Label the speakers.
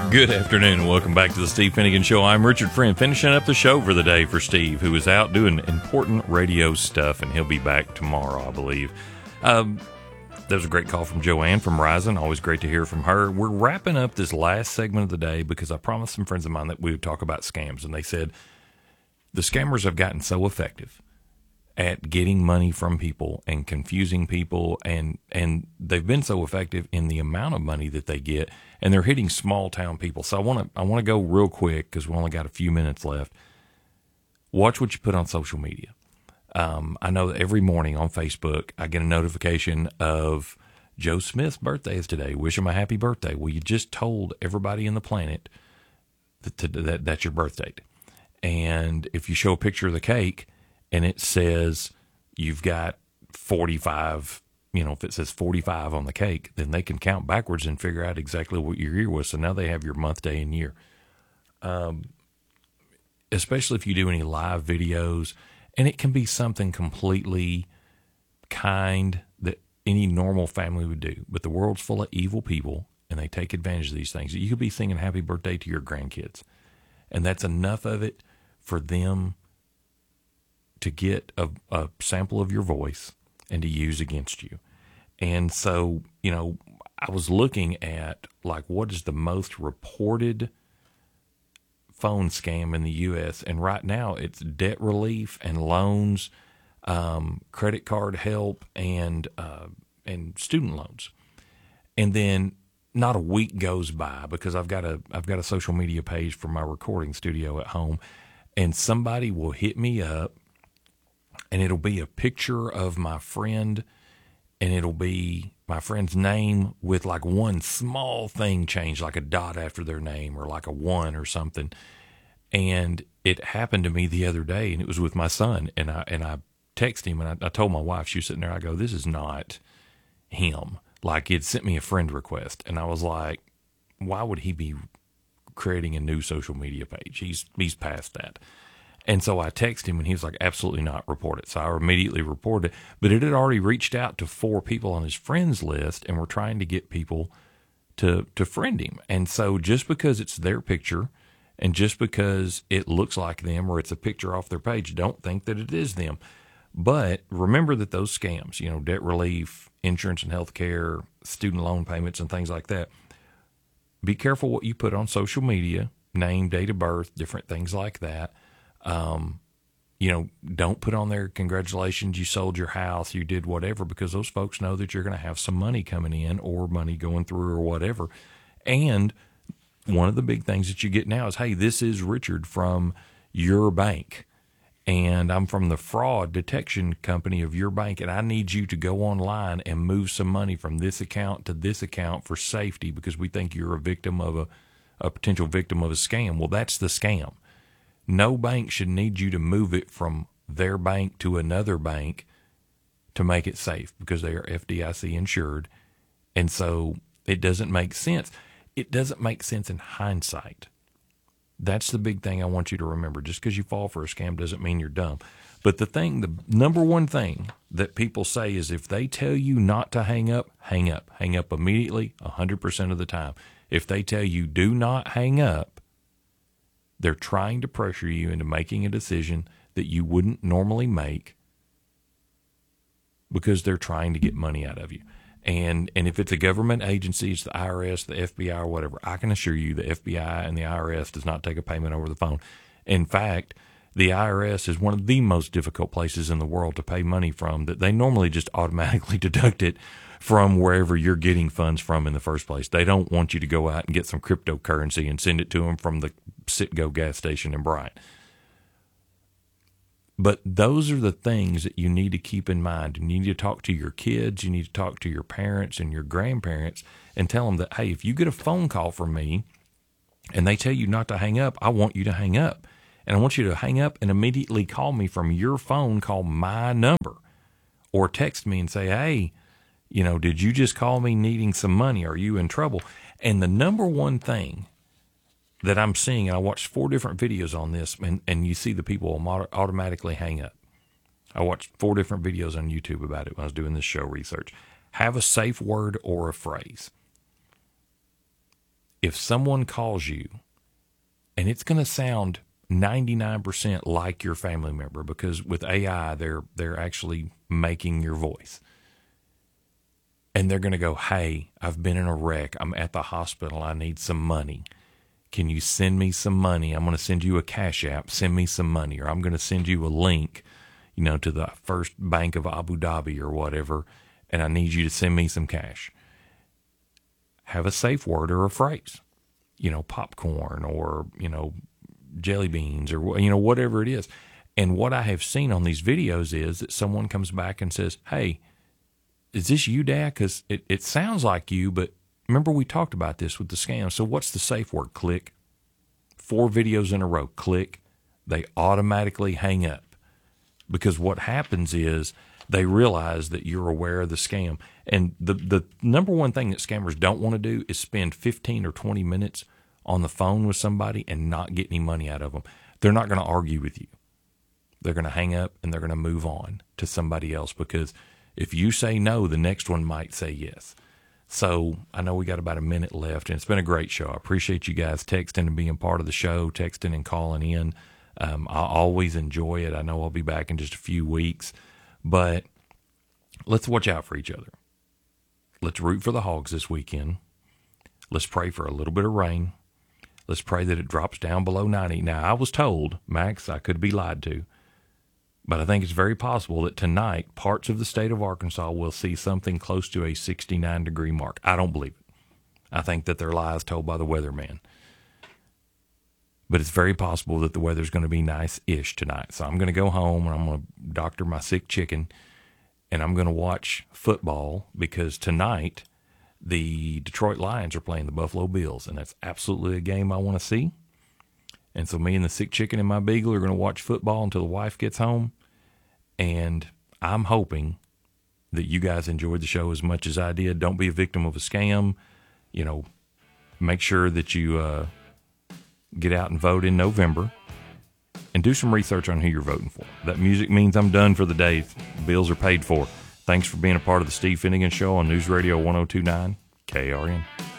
Speaker 1: Good afternoon and welcome back to the Steve Finnegan Show. I'm Richard Friend, finishing up the show for the day for Steve, who is out doing important radio stuff, and he'll be back tomorrow, I believe. There's a great call from Joanne from Rising. Always great to hear from her. We're wrapping up this last segment of the day because I promised some friends of mine that we would talk about scams, and they said the scammers have gotten so effective at getting money from people and confusing people, and they've been so effective in the amount of money that they get, and they're hitting small town people. So I want to go real quick because we only got a few minutes left. Watch what you put on social media. I know that every morning on Facebook I get a notification of Joe Smith's birthday is today. Wish him a happy birthday. Well, you just told everybody in the planet that that's your birth date. And if you show a picture of the cake and it says you've got 45, if it says 45 on the cake, then they can count backwards and figure out exactly what your year was. So now they have your month, day, and year. Especially if you do any live videos, and it can be something completely kind that any normal family would do. But the world's full of evil people, and they take advantage of these things. You could be singing happy birthday to your grandkids, and that's enough of it for them to get a sample of your voice and to use against you. And so, I was looking at, what is the most reported phone scam in the U.S., and right now it's debt relief and loans, credit card help, and student loans. And then not a week goes by because I've got a social media page for my recording studio at home, and somebody will hit me up, and it'll be a picture of my friend, and it'll be my friend's name with one small thing changed, like a dot after their name or like a 1 or something. And it happened to me the other day, and it was with my son. And I texted him, and I told my wife, she was sitting there, I go, this is not him. He'd sent me a friend request, and I was like, why would he be creating a new social media page? He's past that. And so I texted him, and he was like, absolutely not, report it. So I immediately reported it. But it had already reached out to 4 people on his friends list, and we're trying to get people to friend him. And so just because it's their picture, and just because it looks like them or it's a picture off their page, don't think that it is them. But remember that those scams, debt relief, insurance and health care, student loan payments, and things like that, be careful what you put on social media, name, date of birth, different things like that. Don't put on there, congratulations, you sold your house, you did whatever, because those folks know that you're going to have some money coming in or money going through or whatever. And one of the big things that you get now is, hey, this is Richard from your bank, and I'm from the fraud detection company of your bank, and I need you to go online and move some money from this account to this account for safety because we think you're a potential victim of a scam. Well, that's the scam. No bank should need you to move it from their bank to another bank to make it safe because they are FDIC insured. And so it doesn't make sense. It doesn't make sense in hindsight. That's the big thing I want you to remember. Just because you fall for a scam doesn't mean you're dumb. But the number one thing that people say is if they tell you not to hang up, hang up. Hang up immediately 100% of the time. If they tell you do not hang up, they're trying to pressure you into making a decision that you wouldn't normally make because they're trying to get money out of you. And if it's a government agency, it's the IRS, the FBI, or whatever, I can assure you the FBI and the IRS does not take a payment over the phone. In fact, the IRS is one of the most difficult places in the world to pay money from, that they normally just automatically deduct it from wherever you're getting funds from in the first place. They don't want you to go out and get some cryptocurrency and send it to them from the Citgo gas station in Bryant. But those are the things that you need to keep in mind. You need to talk to your kids. You need to talk to your parents and your grandparents and tell them that, hey, if you get a phone call from me and they tell you not to hang up, I want you to hang up. And I want you to hang up and immediately call me from your phone, call my number, or text me and say, hey, did you just call me needing some money? Are you in trouble? And the number one thing that I'm seeing, and I watched 4 different videos on this, and you see the people automatically hang up. I watched 4 different videos on YouTube about it when I was doing this show research. Have a safe word or a phrase. if someone calls you, and it's going to sound 99% like your family member, because with AI, they're actually making your voice. And they're going to go, hey, I've been in a wreck. I'm at the hospital. I need some money. Can you send me some money? I'm going to send you a Cash App. Send me some money. Or I'm going to send you a link, to the First Bank of Abu Dhabi or whatever, and I need you to send me some cash. Have a safe word or a phrase, popcorn or, jelly beans or, whatever it is. And what I have seen on these videos is that someone comes back and says, hey, is this you, Dad? Because it sounds like you, but remember we talked about this with the scam. So what's the safe word? Click. 4 videos in a row. Click. They automatically hang up. Because what happens is they realize that you're aware of the scam. And the number one thing that scammers don't want to do is spend 15 or 20 minutes on the phone with somebody and not get any money out of them. They're not going to argue with you. They're going to hang up and they're going to move on to somebody else, because if you say no, the next one might say yes. So I know we got about a minute left, and it's been a great show. I appreciate you guys texting and being part of the show, texting and calling in. I always enjoy it. I know I'll be back in just a few weeks, but let's watch out for each other. Let's root for the Hogs this weekend. Let's pray for a little bit of rain. Let's pray that it drops down below 90. Now, I was told, Max, I could be lied to, but I think it's very possible that tonight parts of the state of Arkansas will see something close to a 69-degree mark. I don't believe it. I think that they're lies told by the weatherman. But it's very possible that the weather's going to be nice-ish tonight. So I'm going to go home and I'm going to doctor my sick chicken, and I'm going to watch football, because tonight the Detroit Lions are playing the Buffalo Bills, and that's absolutely a game I want to see. And so me and the sick chicken and my beagle are going to watch football until the wife gets home. And I'm hoping that you guys enjoyed the show as much as I did. Don't be a victim of a scam. Make sure that you get out and vote in November, and do some research on who you're voting for. That music means I'm done for the day. The bills are paid for. Thanks for being a part of the Steve Finnegan Show on News Radio 102.9 KRN.